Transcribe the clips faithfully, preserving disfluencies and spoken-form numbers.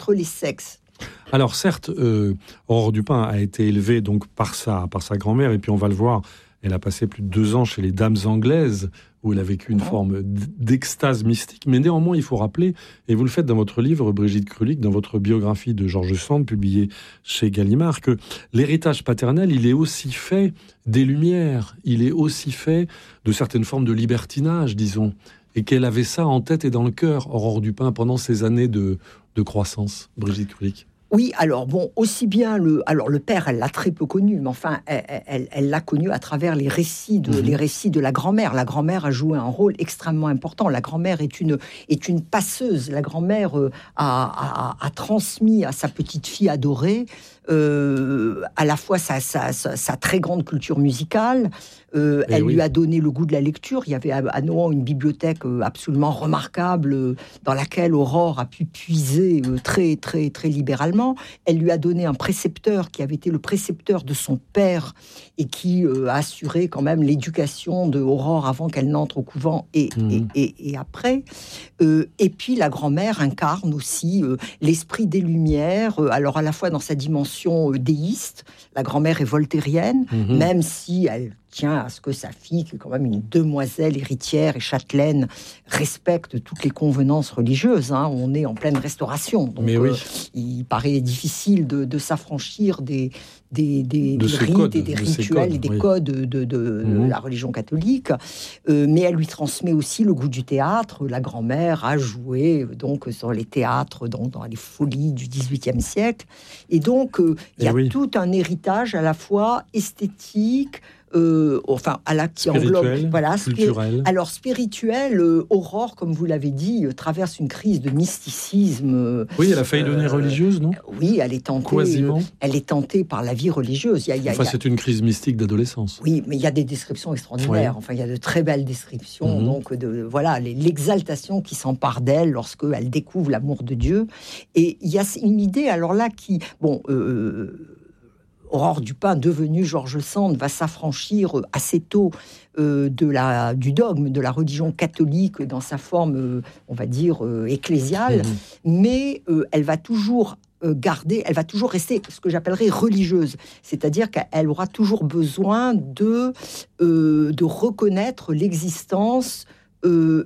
entre les sexes. Alors certes, euh, Aurore Dupin a été élevée donc par sa, par sa grand-mère, et puis on va le voir, elle a passé plus de deux ans chez les Dames anglaises, où elle a vécu une Mmh. forme d'extase mystique. Mais néanmoins, il faut rappeler, et vous le faites dans votre livre, Brigitte Krulik, dans votre biographie de George Sand, publiée chez Gallimard, que l'héritage paternel, il est aussi fait des Lumières, il est aussi fait de certaines formes de libertinage, disons, et qu'elle avait ça en tête et dans le cœur, Aurore Dupin, pendant ces années de, de croissance. Brigitte Krulik. Oui, alors bon, aussi bien le, alors le père, elle l'a très peu connu, mais enfin, elle, elle, elle l'a connu à travers les récits de, mmh. les récits de la grand-mère. La grand-mère a joué un rôle extrêmement important. La grand-mère est une, est une passeuse. La grand-mère euh, a, a, a transmis à sa petite fille adorée euh, à la fois sa, sa, sa, sa très grande culture musicale. Euh, elle oui. lui a donné le goût de la lecture. Il y avait à Nohant une bibliothèque absolument remarquable dans laquelle Aurore a pu puiser très, très, très libéralement. Elle lui a donné un précepteur qui avait été le précepteur de son père et qui euh, a assuré quand même l'éducation de Aurore avant qu'elle n'entre au couvent et, mmh. et, et, et après. Euh, et puis la grand-mère incarne aussi euh, l'esprit des Lumières, euh, alors à la fois dans sa dimension euh, déiste. La grand-mère est voltairienne, mmh. même si elle tient à ce que sa fille, qui est quand même une demoiselle héritière et châtelaine, respecte toutes les convenances religieuses. Hein. On est en pleine restauration, donc Mais oui. euh, il paraît difficile de, de s'affranchir des, des, des, de des rites codes, et des rituels codes, et des oui. codes de, de, mmh. de la religion catholique. Euh, mais elle lui transmet aussi le goût du théâtre. La grand-mère a joué donc sur les théâtres, donc dans les folies du dix-huitième siècle. Et donc, euh, il y a oui. tout un héritage à la fois esthétique, Euh, enfin, à la qui englobe, voilà, culturel. Spir- alors spirituel. Euh, Aurore, comme vous l'avez dit, euh, traverse une crise de mysticisme. Euh, oui, elle a failli euh, devenir religieuse, non ? Oui, elle est tentée. Quasiment. Euh, elle est tentée par la vie religieuse. Il y a, il y a, enfin, il y a... c'est une crise mystique d'adolescence. Oui, mais il y a des descriptions extraordinaires. Oui. Enfin, il y a de très belles descriptions. Mm-hmm. Donc, de voilà, les, l'exaltation qui s'empare d'elle lorsque elle découvre l'amour de Dieu. Et il y a une idée, alors là, qui, bon. Euh, Aurore Dupin, devenue George Sand, va s'affranchir assez tôt euh, de la, du dogme de la religion catholique dans sa forme, euh, on va dire, euh, ecclésiale, mmh. mais euh, elle va toujours euh, garder, elle va toujours rester ce que j'appellerais religieuse, c'est-à-dire qu'elle aura toujours besoin de, euh, de reconnaître l'existence euh,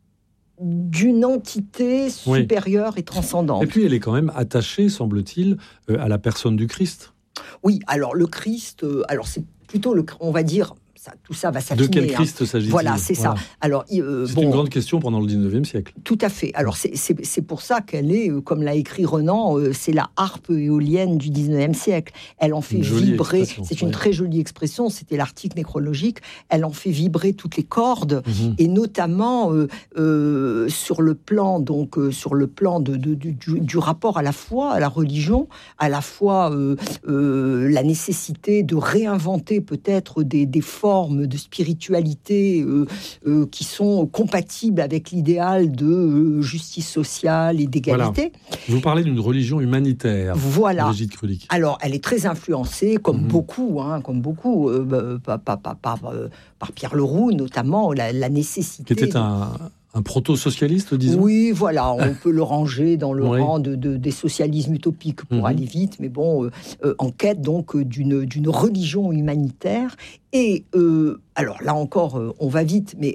d'une entité supérieure oui. et transcendante. Et puis elle est quand même attachée, semble-t-il, euh, à la personne du Christ. Oui, alors le Christ, euh, alors c'est plutôt, le, on va dire, ça, tout ça va s'affiner. De quel Christ hein. s'agit-il ? Voilà, c'est voilà. ça. Alors, euh, c'est bon, une grande question pendant le dix-neuvième siècle. Tout à fait. Alors, c'est, c'est, c'est pour ça qu'elle est, euh, comme l'a écrit Renan, euh, c'est la harpe éolienne du dix-neuvième siècle. Elle en fait une vibrer, c'est une ouais. très jolie expression, c'était l'article nécrologique, elle en fait vibrer toutes les cordes, mm-hmm. et notamment euh, euh, sur le plan, donc, euh, sur le plan de, de, de, du, du rapport à la foi, à la religion, à la fois euh, euh, la nécessité de réinventer peut-être des, des formes de spiritualité euh, euh, qui sont compatibles avec l'idéal de euh, justice sociale et d'égalité. Voilà. Vous parlez d'une religion humanitaire. Voilà. Brigitte Krulik. Alors, elle est très influencée, comme mmh. beaucoup, hein, comme beaucoup, euh, par, par, par, par, euh, par Pierre Leroux, notamment, la, la nécessité... Qui était un... Un proto-socialiste, disons ? Oui, voilà, on peut le ranger dans le oui. rang de, de, des socialismes utopiques pour mmh. aller vite, mais bon, euh, euh, en quête donc d'une, d'une religion humanitaire. Et euh, alors là encore, euh, on va vite, mais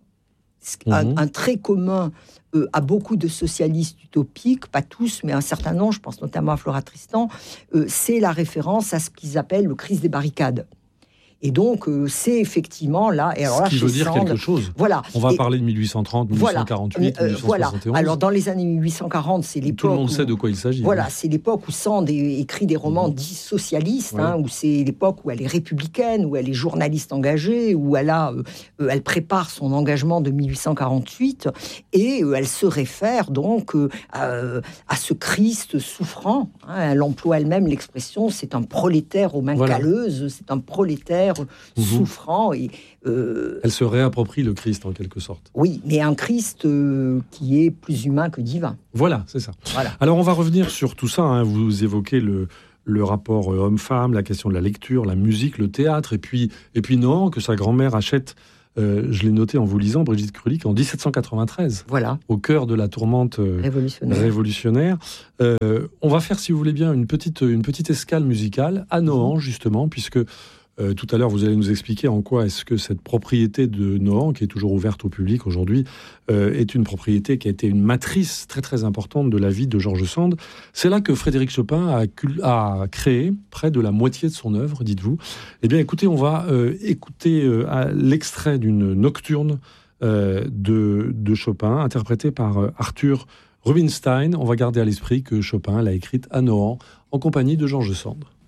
mmh. un, un trait commun euh, à beaucoup de socialistes utopiques, pas tous, mais un certain nombre, je pense notamment à Flora Tristan, euh, c'est la référence à ce qu'ils appellent le Christ des barricades. Et donc, euh, c'est effectivement là... Et alors ce là, qui veut dire Sand, quelque chose. Voilà. On va et, parler de mille huit cent trente, mille huit cent quarante-huit, voilà. mille huit cent soixante et onze. Voilà. Alors, dans les années mille huit cent quarante, c'est l'époque... Tout le monde où, sait de quoi il s'agit. Voilà, oui. c'est l'époque où Sand écrit des romans mmh. dits socialistes, oui. hein, où c'est l'époque où elle est républicaine, où elle est journaliste engagée, où elle, a, euh, elle prépare son engagement de mille huit cent quarante-huit, et euh, elle se réfère donc euh, à, à ce Christ souffrant. Hein, elle emploie elle-même l'expression, c'est un prolétaire aux mains voilà. calleuses, c'est un prolétaire mmh. souffrant. Et, euh, elle se réapproprie le Christ en quelque sorte. Oui, mais un Christ euh, qui est plus humain que divin. Voilà, c'est ça. Voilà. Alors on va revenir sur tout ça. Hein. Vous évoquez le, le rapport homme-femme, la question de la lecture, la musique, le théâtre, et puis, et puis Nohant, que sa grand-mère achète euh, je l'ai noté en vous lisant, Brigitte Krulik, en dix-sept cent quatre-vingt-treize. Voilà. Au cœur de la tourmente euh, révolutionnaire. révolutionnaire. Euh, on va faire, si vous voulez bien, une petite, une petite escale musicale à Nohant, justement, puisque euh, tout à l'heure, vous allez nous expliquer en quoi est-ce que cette propriété de Nohant, qui est toujours ouverte au public aujourd'hui, euh, est une propriété qui a été une matrice très très importante de la vie de George Sand. C'est là que Frédéric Chopin a, a créé près de la moitié de son œuvre, dites-vous. Eh bien, écoutez, on va euh, écouter euh, l'extrait d'une nocturne euh, de, de Chopin, interprétée par euh, Arthur Rubinstein. On va garder à l'esprit que Chopin l'a écrite à Nohant, en compagnie de George Sand.